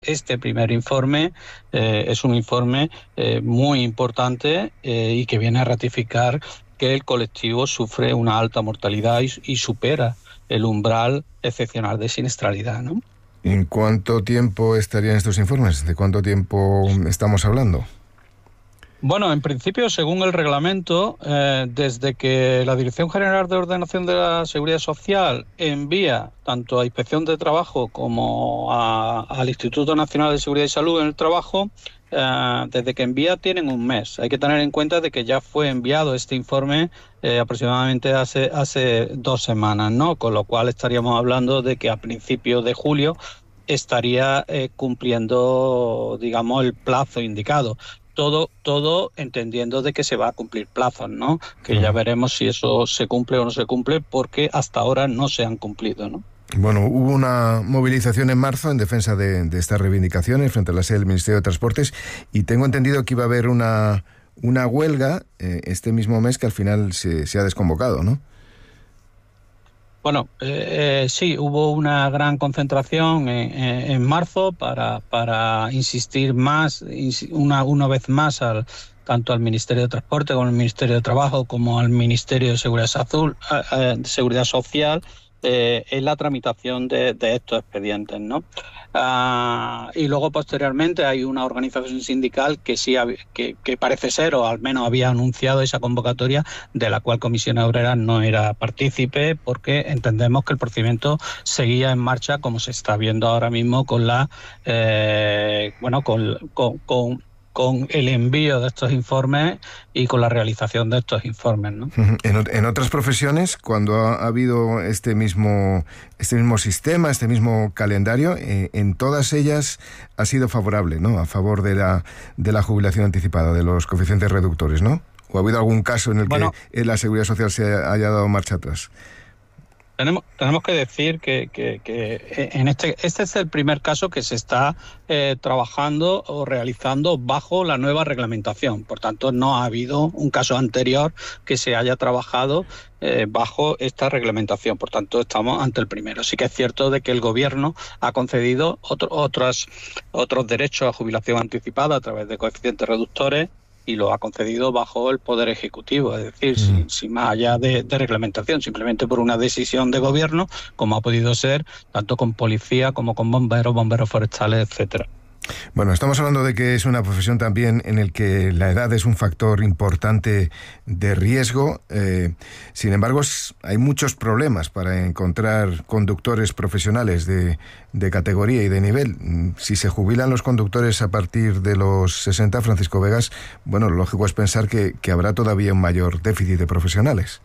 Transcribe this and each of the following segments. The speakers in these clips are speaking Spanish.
este primer informe es un informe muy importante y que viene a ratificar que el colectivo sufre una alta mortalidad y supera el umbral excepcional de siniestralidad, ¿no? ¿En cuánto tiempo estarían estos informes? ¿De cuánto tiempo estamos hablando? Bueno, en principio, según el reglamento, desde que la Dirección General de Ordenación de la Seguridad Social envía tanto a Inspección de Trabajo como al Instituto Nacional de Seguridad y Salud en el Trabajo, desde que envía tienen un mes. Hay que tener en cuenta de que ya fue enviado este informe aproximadamente hace 2 semanas, ¿no? Con lo cual estaríamos hablando de que a principios de julio estaría cumpliendo, digamos, el plazo indicado. Todo entendiendo de que se va a cumplir plazos, ¿no? Que ya veremos si eso se cumple o no se cumple, porque hasta ahora no se han cumplido, ¿no? Bueno, hubo una movilización en marzo en defensa de estas reivindicaciones frente a la sede del Ministerio de Transportes, y tengo entendido que iba a haber una huelga este mismo mes que al final se ha desconvocado, ¿no? Bueno, sí, hubo una gran concentración en marzo para insistir más, una vez más, tanto al Ministerio de Transporte como al Ministerio de Trabajo como al Ministerio de Seguridad Social en la tramitación de estos expedientes, ¿no? Y luego posteriormente hay una organización sindical que sí que parece ser, o al menos había anunciado esa convocatoria, de la cual Comisiones Obreras no era partícipe, porque entendemos que el procedimiento seguía en marcha, como se está viendo ahora mismo con con el envío de estos informes y con la realización de estos informes, ¿no? En otras profesiones, cuando ha habido este mismo sistema, este mismo calendario, en todas ellas ha sido favorable, ¿no? A favor de la jubilación anticipada, de los coeficientes reductores, ¿no? ¿O ha habido algún caso en el que la Seguridad Social se haya dado marcha atrás? Tenemos que decir que en este es el primer caso que se está trabajando o realizando bajo la nueva reglamentación. Por tanto, no ha habido un caso anterior que se haya trabajado bajo esta reglamentación. Por tanto, estamos ante el primero. Sí que es cierto de que el Gobierno ha concedido otros derechos a jubilación anticipada a través de coeficientes reductores, y lo ha concedido bajo el Poder Ejecutivo, es decir, sin más allá de reglamentación, simplemente por una decisión de gobierno, como ha podido ser tanto con policía como con bomberos forestales, etcétera. Bueno, estamos hablando de que es una profesión también en el que la edad es un factor importante de riesgo. Sin embargo, hay muchos problemas para encontrar conductores profesionales de categoría y de nivel. Si se jubilan los conductores a partir de los 60, Francisco Vegas, bueno, lo lógico es pensar que habrá todavía un mayor déficit de profesionales.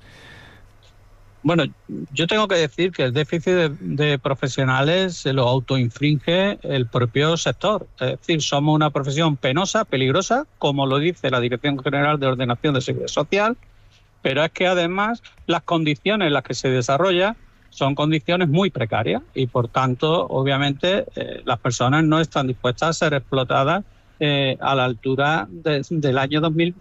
Bueno, yo tengo que decir que el déficit de profesionales se lo autoinfringe el propio sector. Es decir, somos una profesión penosa, peligrosa, como lo dice la Dirección General de Ordenación de Seguridad Social, pero es que además las condiciones en las que se desarrolla son condiciones muy precarias y, por tanto, obviamente, las personas no están dispuestas a ser explotadas a la altura del año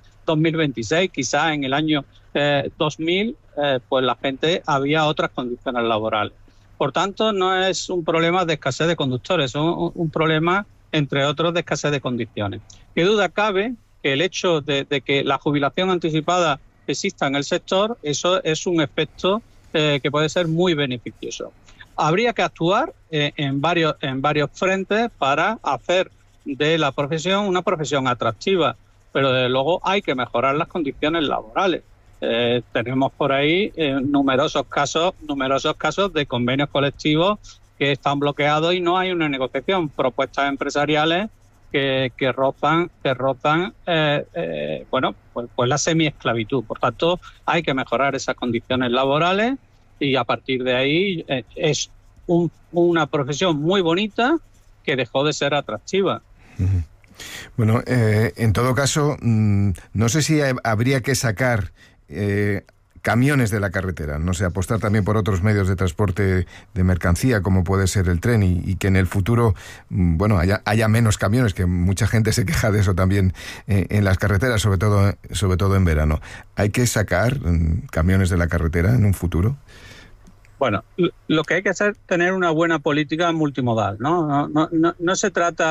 2026. Quizás en el año 2000 pues la gente había otras condiciones laborales. Por tanto, no es un problema de escasez de conductores, es un problema, entre otros, de escasez de condiciones. ¿Qué duda cabe que el hecho de que la jubilación anticipada exista en el sector, eso es un efecto que puede ser muy beneficioso? Habría que actuar en varios frentes para hacer de la profesión una profesión atractiva, pero desde luego hay que mejorar las condiciones laborales. Tenemos por ahí numerosos casos de convenios colectivos que están bloqueados y no hay una negociación, propuestas empresariales que rozan pues la semiesclavitud. Por tanto, hay que mejorar esas condiciones laborales y a partir de ahí es una profesión muy bonita que dejó de ser atractiva. Bueno, en todo caso, no sé si habría que sacar camiones de la carretera, no sé, apostar también por otros medios de transporte de mercancía, como puede ser el tren, y que en el futuro, bueno, haya menos camiones, que mucha gente se queja de eso también en las carreteras, sobre todo en verano. ¿Hay que sacar camiones de la carretera en un futuro? Bueno, lo que hay que hacer es tener una buena política multimodal, ¿no? No se trata